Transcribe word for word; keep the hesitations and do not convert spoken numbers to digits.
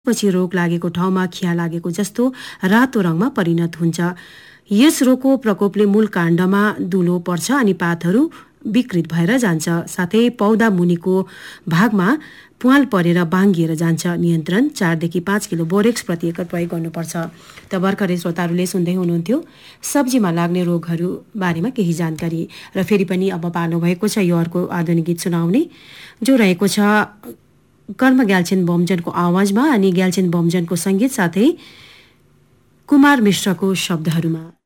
पछि रोग लागेको ठाउँमा खिया लागेको जस्तो रातो रङमा परिणत हुन्छ। यस रोगको प्रकोपले मूल काण्डमा दुलो पर्छ अनि पातहरू विकृत भएर जान्छ। साथै पौधा मुनिको भागमा प्वाल परेर बाङ्गिएर जान्छ। नियन्त्रण चारदेखि पाँच किलो बोरेक्स प्रति एकड़ प्रयोग गर्नुपर्छ। त भर्खरै श्रोताहरूले सुन्दै हुनुहुन्थ्यो सब्जीमा लाग्ने रोगहरू बारेमा केही जानकारी। र फेरि पनि अब पालो भएको छ यो अर्को आधुनिक गीत सुनाउने, जो रहेको छ कर्म ग्याल्छेन बमजनको आवाजमा अनि ग्याल्छेन बमजनको सङ्गीत साथै कुमार मिश्रको शब्दहरूमा।